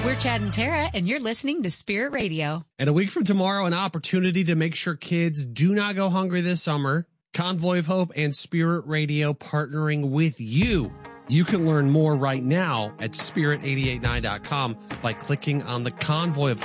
We're Chad and Tara, and you're listening to Spirit Radio. And a week from tomorrow, an opportunity to make sure kids do not go hungry this summer. Convoy of Hope and Spirit Radio partnering with you. You can learn more right now at spirit889.com by clicking on the Convoy of